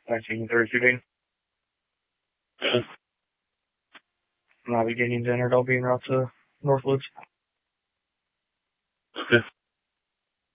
1932, Dean. Navigating to Enter Being route to Northwoods.